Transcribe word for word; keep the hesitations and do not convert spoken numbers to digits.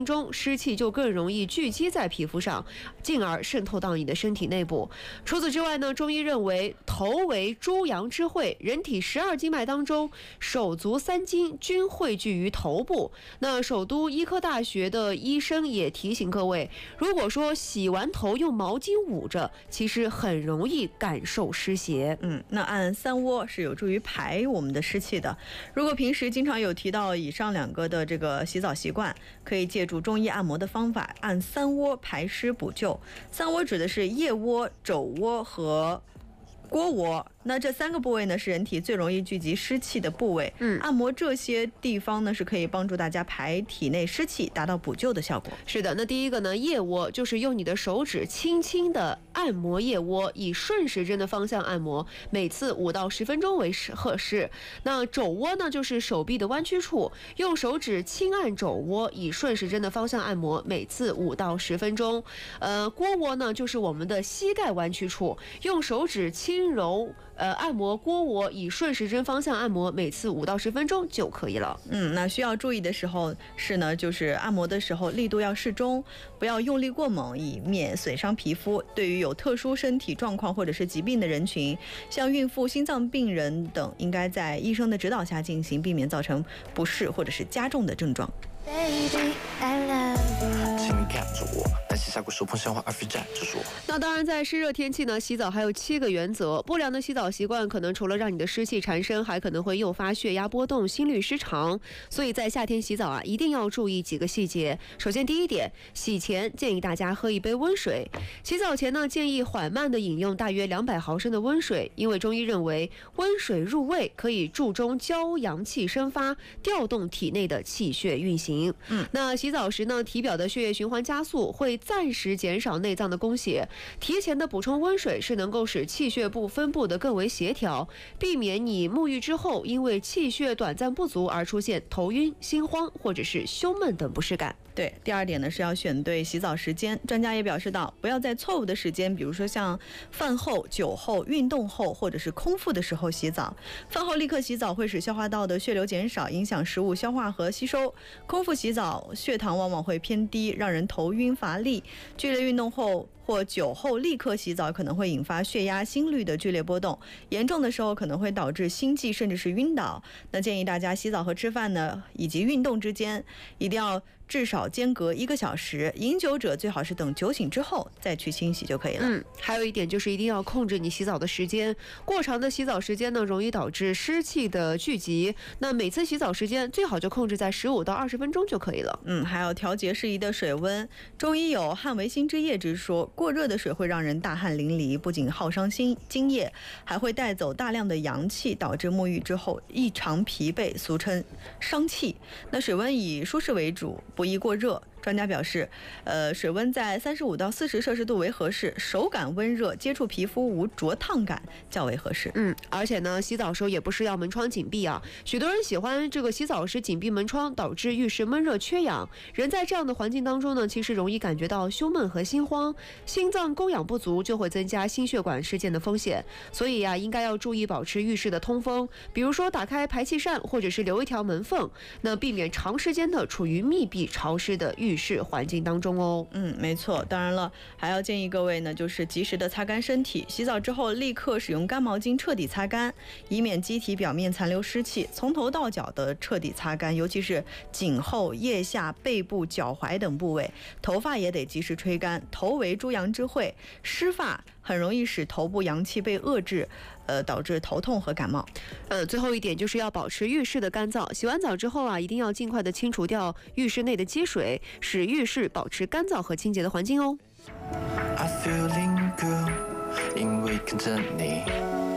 中湿气就更容易聚集在皮肤上，进而渗透到你的身体内部。除此之外呢，中医认为头为诸阳之会，人体十二经脉当中，手足三经均汇聚于头部。那首都医科大学的医生也提醒各位，如果说洗完头用毛巾捂着，其实很容易感受湿邪。 嗯，那按三窝是有助于排我们的湿气的。如果平时经常有提到以上两个的这个洗澡习惯，可以借助中医按摩的方法，按三窝排湿补救。三窝指的是腋窝、肘窝和腘窝，那这三个部位呢是人体最容易聚集湿气的部位。嗯，按摩这些地方呢是可以帮助大家排体内湿气，达到补救的效果。 是的，那第一个呢，腋窝就是用你的手指轻轻的按摩腋窝，以顺时针的方向按摩，每次五到十分钟为合适。那肘窝呢，就是手臂的弯曲处，用手指轻按肘窝，以顺时针的方向按摩，每次五到十分钟。呃，腘窝呢，就是我们的膝盖弯曲处，用手指轻揉呃按摩腘窝，以顺时针方向按摩，每次五到十分钟就可以了。 嗯，那需要注意的时候是呢，就是按摩的时候力度要适中，不要用力过猛，以免损伤皮肤。对于有特殊身体状况或者是疾病的人群，像孕妇、心脏病人等，应该在医生的指导下进行，避免造成不适或者是加重的症状。 Baby, I love you. 请你看着我，那些下过手碰鲜花而非站着说。 那当然，在湿热天气呢，洗澡还有七个原则。不良的洗澡习惯可能除了让你的湿气缠身，还可能会诱发血压波动、心律失常。所以在夏天洗澡啊，一定要注意几个细节。首先，第一点，洗前建议大家喝一杯温水。洗澡前呢，建议缓慢的饮用大约两百毫升的温水，因为中医认为温水入胃可以助中交阳气生发，调动体内的气血运行。嗯，那洗澡时呢，体表的血液循环加速，会暂时减少内脏的供血。提前的补充温水是能够使气血部分布的更为协调，避免你沐浴之后因为气血短暂不足而出现头晕、心慌或者是胸闷等不适感。 对，第二点呢是要选对洗澡时间。专家也表示到，不要在错误的时间，比如说像饭后、酒后、运动后或者是空腹的时候洗澡。饭后立刻洗澡会使消化道的血流减少，影响食物消化和吸收。空腹洗澡血糖往往会偏低，让人头晕乏力。剧烈运动后或酒后立刻洗澡可能会引发血压、心率的剧烈波动，严重的时候可能会导致心悸甚至是晕倒。那建议大家洗澡和吃饭呢，以及运动之间一定要至少间隔一个小时。饮酒者最好是等酒醒之后再去清洗就可以了。 嗯，还有一点就是一定要控制你洗澡的时间，过长的洗澡时间呢，容易导致湿气的聚集。那每次洗澡时间最好就控制在十五到二十分钟就可以了。 嗯，还要调节适宜的水温。中医有汗为心之液之说，过热的水会让人大汗淋漓，不仅耗伤心津液，还会带走大量的阳气，导致沐浴之后异常疲惫，俗称伤气。那水温以舒适为主，不宜过热。专家表示，呃，水温在三十五到四十摄氏度为合适，手感温热，接触皮肤无灼烫感较为合适。 嗯，而且呢，洗澡时候也不是要门窗紧闭啊。许多人喜欢这个洗澡时紧闭门窗，导致浴室闷热缺氧。人在这样的环境当中呢，其实容易感觉到胸闷和心慌，心脏供氧不足就会增加心血管事件的风险。所以呀、啊，应该要注意保持浴室的通风，比如说打开排气扇，或者是留一条门缝，那避免长时间的处于密闭潮湿的浴室环境当中哦。 嗯，没错。当然了，还要建议各位呢，就是及时的擦干身体，洗澡之后立刻使用干毛巾彻底擦干，以免机体表面残留湿气。从头到脚的彻底擦干，尤其是颈后、腋下、背部、脚踝等部位。头发也得及时吹干。头为诸阳之会，湿发很容易使头部阳气被遏制，呃，导致头痛和感冒。 呃，最后一点就是要保持浴室的干燥。洗完澡之后啊，一定要尽快的清除掉浴室内的积水，使浴室保持干燥和清洁的环境哦。 I feeling good，因为跟着你。